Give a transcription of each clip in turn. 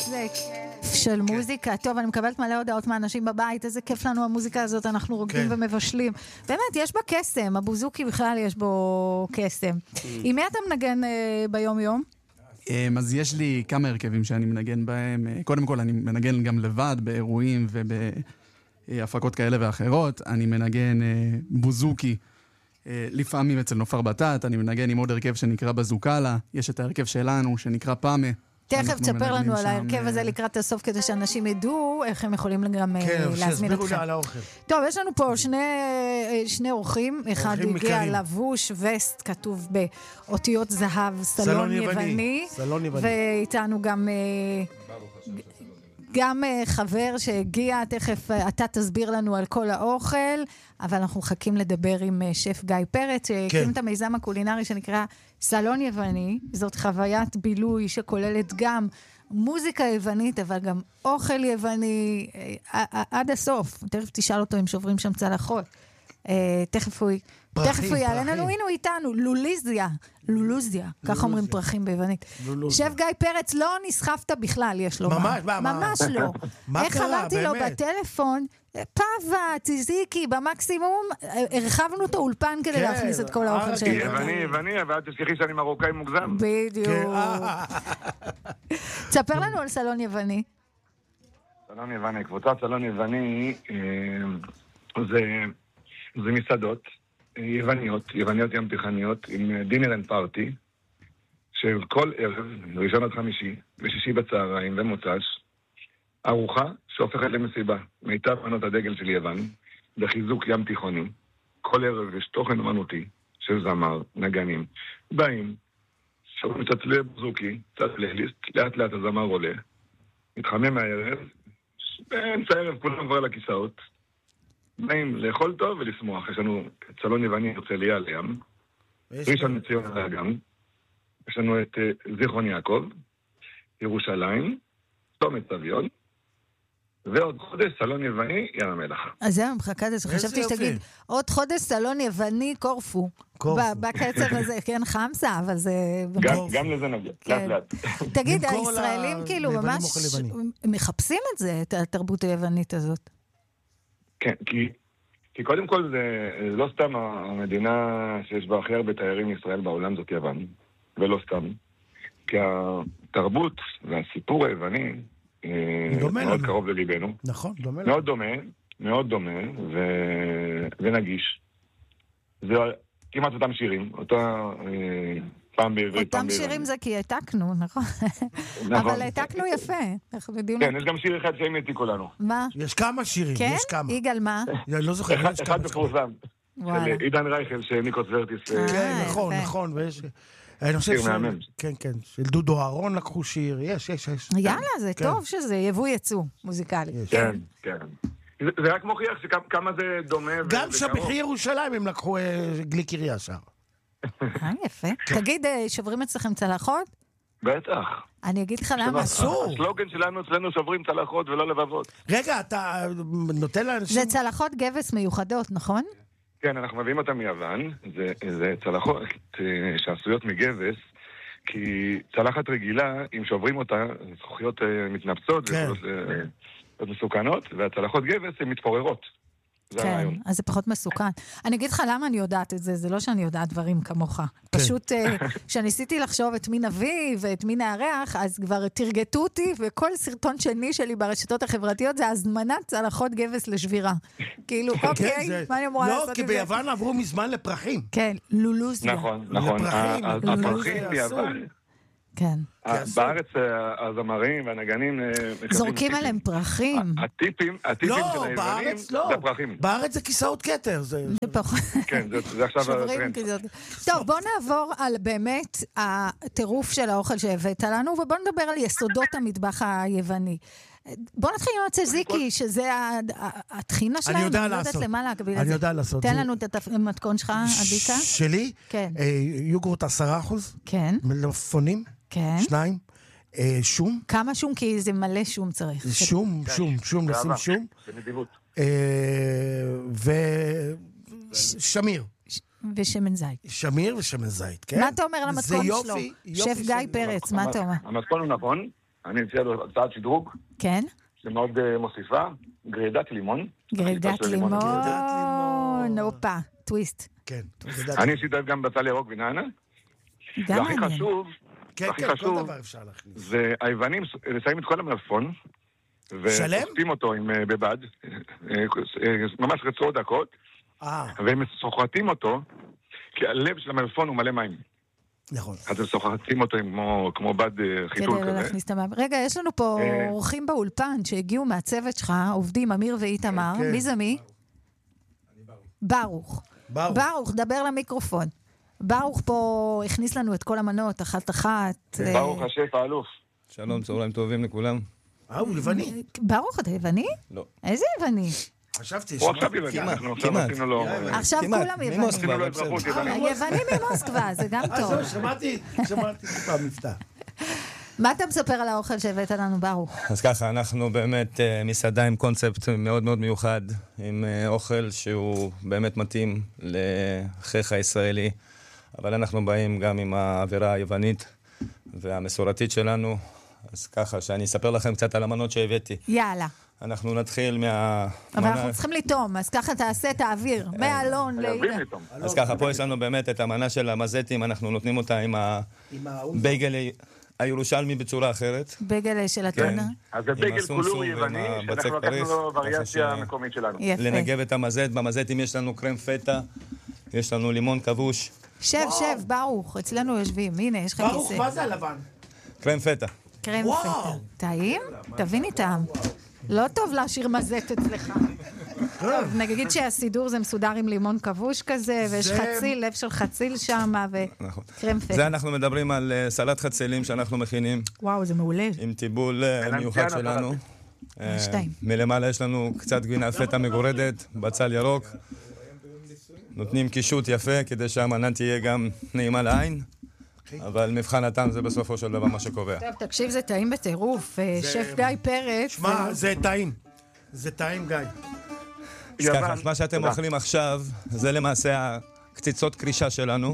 איזה כיף של מוזיקה. טוב, אני מקבלת מלא הודעות מאנשים בבית, איזה כיף לנו המוזיקה הזאת, אנחנו רוקדים ומבשלים. באמת, יש בה קסם, הבוזוקי בכלל יש בו קסם. עם מי אתה מנגן ביום יום? אז יש לי כמה הרכבים שאני מנגן בהם. קודם כל, אני מנגן גם לבד באירועים ובהפקות כאלה ואחרות. אני מנגן בוזוקי, לפעמים אצל נופר בטט, אני מנגן עם עוד הרכב שנקרא בזוקלה. יש את ההרכב שלנו שנקרא פאמה. תכף תספר לנו על ההרכב הזה לקראת הסוף, כדי שאנשים ידעו איך הם יכולים גם להזמין אתכם. טוב, יש לנו פה שני אורחים. אחד הגיע לבוש וסט, כתוב באותיות זהב, סלון יווני. ואיתנו גם חבר שהגיע, תכף אתה תסביר לנו על כל האוכל, אבל אנחנו מחכים לדבר עם שף גיא פרץ, שהקים את המיזם הקולינרי שנקרא סלון יווני. זאת חוויית בילוי שכוללת גם מוזיקה יוונית, אבל גם אוכל יווני עד הסוף. תכף תשאל אותו אם שוברים שם צלחות. תכף הוא יעלה לנו, הנה הוא איתנו, לולוזיה, כך אומרים פרחים ביוונית. שף גיא פרץ, לא נסחפת בכלל, יש לו ממש לא. איך אמרתי לו בטלפון, פאבה, ציזיקי, במקסימום, הרחבנו את האולפן כדי להכניס את כל האוכל שלנו. יווני, אבל תשכחי שאני מרוקאי מוגזם. בדיוק. תספר לנו על סלון יווני. סלון יווני, קבוצת סלון יווני, זה מסעדות יווניות ים תיכניות, עם דינר אנד פארטי, שכל ערב, ראשון עד חמישי, ושישי בצהריים ומוצ"ש, ארוחה שהופכת למסיבה, מיטב מנות הדגל של יוון, בחיזוק ים תיכוני. כל ערב יש תוכן אמנותי של זמר, נגנים, באים, שומעים קצת בוזוקי, קצת פלייליסט, לאט לאט הזמר עולה, מתחמם מהערב, באמצע הערב כולם כבר לכיסאות, באים לאכול טוב ולשמוח. יש לנו סלון יווני הרצליה על הים, ראשון לציון על האגם, יש לנו את זיכרון יעקב, ירושלים, צומת סביון, ועוד חודש סלון יווני ים המלח. אז זהו, מחכה את זה, חשבתי שתגיד, עוד חודש סלון יווני קורפו. בקצב הזה, כן, חמסה, אבל זה... גם לזה נגיע, לאט לאט. תגיד, הישראלים כאילו ממש מחפשים את זה, את התרבות היוונית הזאת. כן, כי קודם כל זה לא סתם המדינה שיש בה הכי הרבה תיירים מישראל בעולם זאת יוון, ולא סתם. כי התרבות והסיפור היווני מאוד קרוב לליבנו. נכון, דומה. מאוד דומה ונגיש. זה כמעט אותם שירים, אותה פעם בעברית, אותם שירים זה כי העתקנו, נכון? אבל העתקנו יפה. כן, יש גם שיר אחד שהם העתיקו לנו. מה? יש כמה שירים, יש כמה. כן? יגאל מה? לא זוכר. אחד מפורסם. של עידן רייכל, של ניקוס ורטיס. כן, נכון, ויש... אני חושב כן, של דודו אהרון לקחו שיר, יש. יאללה, זה טוב שזה יבוא יצוא מוזיקלי. כן. זה רק מוכיח שכמה זה דומה. גם שבחי ירושלים הם לקחו גליק עירייה שר. יפה. תגיד, שוברים אצלכם צלחות? בטח. אני אגיד לך למה. אסור. הסלוגן שלנו אצלנו שוברים צלחות ולא לבבות. רגע, אתה נותן לאנשים... זה צלחות גבס מיוחדות, נכון? כן, אנחנו מביאים אותם מיוון. זה צלחות שעשויות מגבס, כי צלחת רגילה, אם שוברים אותה, זכוכיות מתנפצות ומסוכנות, והצלחות גבס הן מתפוררות. כן, אז זה פחות מסוכן. אני אגיד לך למה אני יודעת את זה, זה לא שאני יודעת דברים כמוך. פשוט כשניסיתי לחשוב את מי נביא ואת מי נארח, אז כבר תרגטו אותי, וכל סרטון שני שלי ברשתות החברתיות זה הזמנת צלחות גבס לשבירה. כאילו, אוקיי, מה אני אמורה לעשות את זה? לא, כי ביוון עברו מזמן לפרחים. כן, לולוזיה. נכון. הפרחים ביוון. כן. בארץ הזמרים והנגנים זורקים עליהם פרחים. הטיפים של היוונים זה הפרחים. בארץ זה כיסאות כתר. כן, זה עכשיו הטרנד. טוב, בוא נעבור על באמת הטירוף של האוכל שהבאת לנו, ובוא נדבר על יסודות המטבח היווני. בוא נתחיל עם הצזיקי, שזה התחינה שלנו. אני יודע לעשות. אני יודע לעשות. תן לנו את המתכון שלך, עדיקה. שלי? כן. יוגורט 10%. כן. מלפפונים. כן. 2. שום. כמה שום? כי זה מלא שום צריך. שום, נשים שום. בנדיבות. ושמיר. ושמן זית. שמיר ושמן זית, כן. מה אתה אומר על המתכון שלו? שף גיא פרץ, מה אתה אומר? המתכון הוא נכון. אני אציע לו הצעת שדרוג. כן. שמאוד מוסיפה. גרידת לימון. גרידת לימון. אופה, טוויסט. כן. אני עשיתי גם בצל ירוק ונענה. גם והכי חשוב, כן, כל דבר אפשר להכניס. זה היוונים שמים את כל המלפון. ושופטים אותו בבד. ממש רצועות דקות. והם סוחטים אותו, כי הלב של המלפון הוא מלא מים. נכון. אז הם סוחטים אותו כמו בד חיתול כזה. להכניס את המים. רגע, יש לנו פה אורחים באולפן שהגיעו מהצוות שלך, עובדים אמיר ואיתמר. מי זה מי? ברוך. ברוך, דבר למיקרופון. ברוך פה הכניס לנו את כל המנות, אחת. ברוך השף האלוף. שלום, צהריים טובים לכולם. הוא לבני. ברוך, אתה יווני? לא. איזה יווני? חשבתי. הוא עכשיו יווני, אנחנו עכשיו עשינו לו... עכשיו כולם יווני. עשינו לו אזרחות יווני. יווני ממוסקבה, זה גם טוב. שמעתי טיפה מבטא. מה אתה מספר על האוכל שהבאת לנו, ברוך? אז ככה, אנחנו באמת מסעדה עם קונספט מאוד מאוד מיוחד, עם אוכל שהוא באמת מתאים לחייך הישראלי, אבל אנחנו באים גם עם האווירה היוונית והמסורתית שלנו, אז ככה, שאני אספר לכם קצת על המנות שהבאתי. יאללה. אנחנו נתחיל אבל אנחנו צריכים לטום, אז ככה תעשה את האוויר, מאלון אז ככה, פה יש לנו באמת את המנה של המזטים, אנחנו נותנים אותה עם הבייגל הירושלמי בצורה אחרת. בייגל של הטונה. אז זה בייגל כולו יווני, שאנחנו לקחנו לו וריאציה המקומית שלנו. לנגב את המזט, במזטים יש לנו קרם פטה, יש לנו לימון כבוש. שב, ברוך, אצלנו יושבים, הנה, יש לך כיסא. ברוך, מה זה הלבן? קרם פטה. קרם פטה. טעים? תבין איתם. לא טוב להשאיר מזט אצלך. טוב, נגיד שהסידור זה מסודר עם לימון כבוש כזה, ויש חציל, לב של חציל שם, וקרם פטה. זה אנחנו מדברים על סלט חצילים שאנחנו מכינים. וואו, זה מעולה. עם טיבול מיוחד שלנו. שתיים. מלמעלה יש לנו קצת גבינה פטה מגורדת, בצל ירוק. נותנים קישוט יפה כדי שהמנה תהיה גם נעימה לעין. אבל מבחן הטעם זה בסופו של דבר מה שקובע. טוב, תקשיב, זה טעים בטירוף. שף גיא פרץ. שמע, זה טעים. זה טעים, גיא. אז ככה, מה שאתם אוכלים עכשיו, זה למעשה הקציצות קרישה שלנו.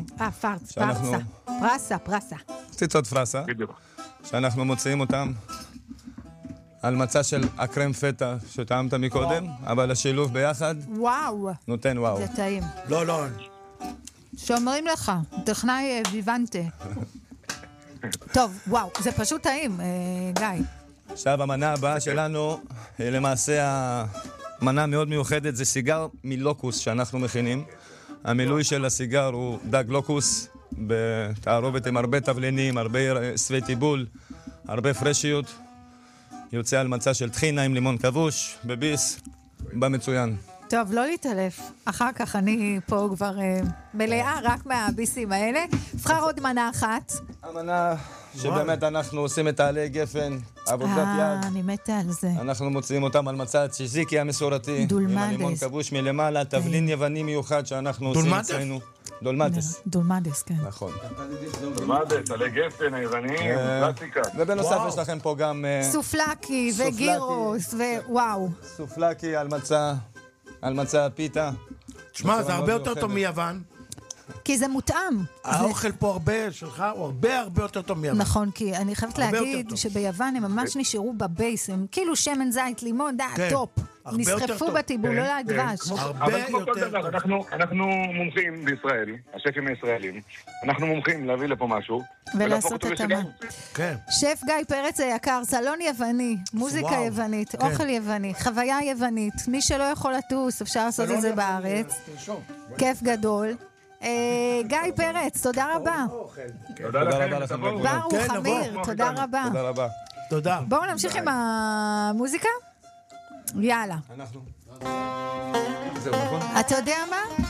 פרסה. קציצות פרסה. בדיוק. שאנחנו מוציאים אותם על מצע של הקרם פטה שטעמת מקודם, אבל השילוב ביחד נותן וואו. זה טעים. לא. שאומרים לך, טכנאי ויוונטה. טוב, וואו, זה פשוט טעים, גיא. עכשיו, המנה הבאה שלנו, למעשה המנה מאוד מיוחדת, זה סיגר מלוקוס שאנחנו מכינים. המילוי של הסיגר הוא דג לוקוס, בתערובת עם הרבה תבלינים, הרבה סבי טיבול, הרבה פרשיות. יוצא על מצע של טחינה עם לימון כבוש, בביס, במצוין. טוב, לא להתעלף. אחר כך אני פה כבר מלאה רק מהביסים האלה. נבחר עוד מנה אחת. המנה שבאמת אנחנו עושים את העלי גפן, עבודת יד. אני מתה על זה. אנחנו מוציאים אותם על מצע צ'יזיקי המסורתי. דולמדס. עם הלימון כבוש מלמעלה, תבלין יווני מיוחד שאנחנו עושים אצלנו. דולמדס, כן. נכון. דולמדס, עלי גפן, היווניים, קלאסיקה. ובנוסף יש לכם פה גם... סופלקי וגירוס ווואו. סופלקי על מצע פיתה. תשמע, זה הרבה יותר טוב מיוון. כי זה מותאם. האוכל פה הרבה שלך הוא הרבה יותר טוב מיוון. נכון, כי אני חייבת להגיד שביוון הם ממש נשארו בבייס, הם כאילו שמן זית, לימון, טופ. נסחפו בטיבול, לא להדבש. אבל כמו כל דבר, אנחנו מומחים בישראל, השפים הישראלים, אנחנו מומחים להביא לפה משהו. ולעשות את המה. שף גיא פרץ היקר, סלון יווני, מוזיקה יוונית, אוכל יווני, חוויה יוונית. מי שלא יכול לטוס, אפשר לעשות את זה בארץ. כיף גדול. גיא פרץ, תודה רבה. תודה לכם. ברוך, אמיר, תודה רבה. תודה רבה. תודה. בואו נמשיך עם המוזיקה. יאללה. אנחנו. זהו, נכון? אתה יודע מה?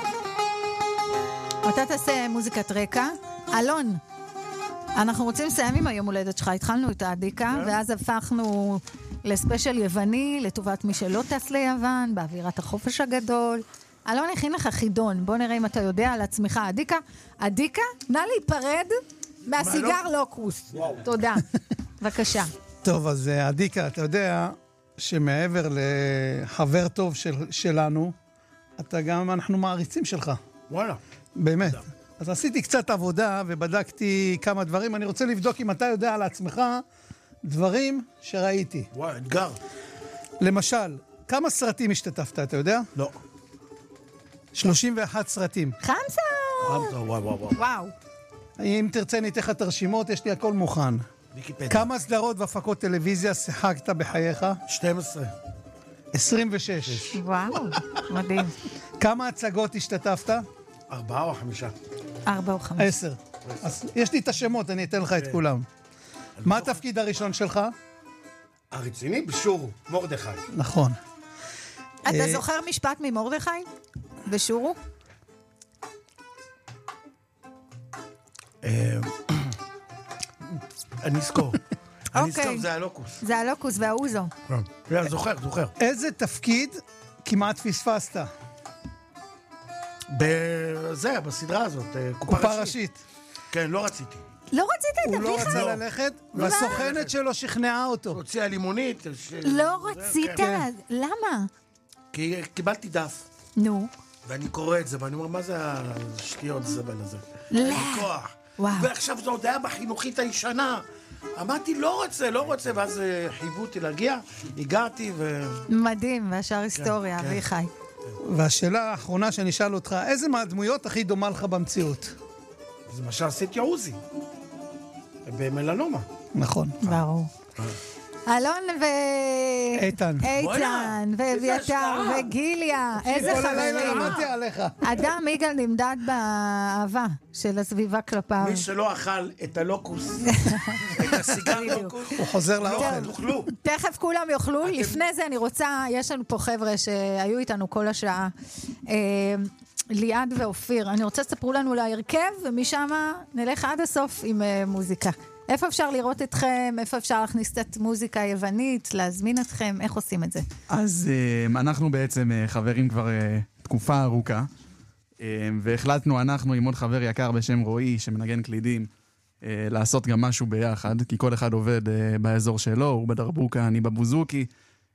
אתה תעשה מוזיקת רקע. אלון, אנחנו רוצים לסיים עם היום הולדת שלך. התחלנו את העדיקה, ואז הפכנו לספיישל יווני, לטובת מי שלא טס ליוון, באווירת החופש הגדול. אלון הכין לך חידון, בוא נראה אם אתה יודע על עצמך. עדיקה, נא להיפרד מהסיגר לוקוס. תודה. בבקשה. טוב, אז עדיקה, אתה יודע שמעבר לחבר טוב שלנו, אתה גם, אנחנו מעריצים שלך. וואלה. באמת. אז עשיתי קצת עבודה ובדקתי כמה דברים. אני רוצה לבדוק אם אתה יודע על עצמך דברים שראיתי. וואי, אתגר. למשל, כמה סרטים השתתפת, אתה יודע? לא. 31 סרטים. חמסה! וואו. אם תרצה ניתן לך את הרשימות, יש לי הכל מוכן. ויקיפדיה. כמה סדרות והפקות טלוויזיה שיחקת בחייך? 12. 26. וואו, מדהים. כמה הצגות השתתפת? 4 או 5. 4 או 5. 10. אז יש לי את השמות, אני אתן לך את כולם. מה התפקיד הראשון שלך? הרציני? בשורו, מורדכי. נכון. אתה זוכר משפט ממורדכי? בשורו? אני אזכור. אני אזכור, זה הלוקוס. זה הלוקוס והאוזו. זוכר. איזה תפקיד כמעט פספסת? בסדרה הזאת, קופה ראשית. כן, לא רציתי. לא רצית את הוא לא אביך? רצה ללכת, והסוכנת שלו שכנעה אותו. הוציאה לימונית. לא רצית? למה? כי קיבלתי דף, נו. ואני קורא את זה, ואני אומר, מה זה השטויות זבל הזה? לא. אין לי כוח. וואו. ועכשיו זה עוד היה בחינוכית הישנה. אמרתי, לא רוצה, ואז חייבו אותי להגיע, הגעתי מדהים, והשאר היסטוריה, אביחי. והשאלה האחרונה שאני אשאל אותך, איזה מהדמויות הכי דומה לך במציאות? זה מה שעשיתי עוזי. במלנומה. נכון. ברור. אלון איתן. ואביתר וגיליה, איזה כל הלילה חברים. למדתי עליך. אדם יגאל נמדד באהבה של הסביבה כלפיו. מי שלא אכל את הלוקוס, את הסיגר לוקוס, הוא חוזר לאוכל. תאכלו. תכף כולם יאכלו. לפני זה אני רוצה, יש לנו פה חבר'ה שהיו איתנו כל השעה. ליעד ואופיר, אני רוצה שתספרו לנו להרכב, ומשם נלך עד הסוף עם מוזיקה. איפה אפשר לראות אתכם? איפה אפשר להכניס את מוזיקה היוונית? להזמין אתכם? איך עושים את זה? אז אנחנו בעצם חברים כבר תקופה ארוכה, והחלטנו אנחנו עם עוד חבר יקר בשם רועי, שמנגן קלידים, לעשות גם משהו ביחד, כי כל אחד עובד באזור שלו, הוא בדרבוקה, אני בבוזוקי.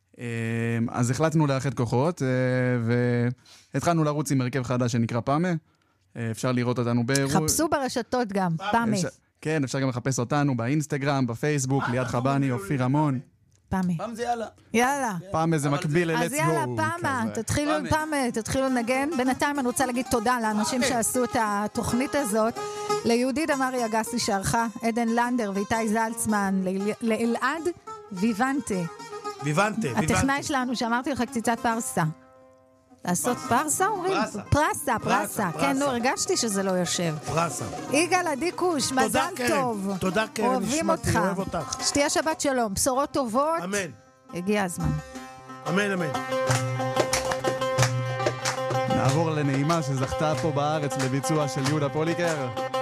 אז החלטנו לאחד כוחות, והתחלנו לרוץ עם הרכב חדש שנקרא פאמה. אפשר לראות אותנו חפשו ברשתות גם, פאמה. כן, אפשר גם לחפש אותנו באינסטגרם, בפייסבוק, ליד חבני, אופיר המון. פאמה. פעם זה יאללה. יאללה. פאמה זה מקביל ל-Let's Go. אז יאללה, פאמה, תתחילו לנגן. בינתיים אני רוצה להגיד תודה לאנשים שעשו את התוכנית הזאת. ליהודית אמרי אגסי שערכה, עדן לנדר ואיתי זלצמן, לאלעד ויוונטה. הטכנאי שלנו שאמרתי לך קציצת פרסה. לעשות פרסה אומרים? פרסה. כן, נו, הרגשתי שזה לא יושב. פרסה. יגאל עדיקוש, מזל טוב. תודה קרן, אוהבים אותך. אוהב אותך. שתהיה שבת שלום, בשורות טובות. אמן. הגיע הזמן. אמן. נעבור לנעימה שזכתה פה בארץ לביצוע של יהודה פוליקר.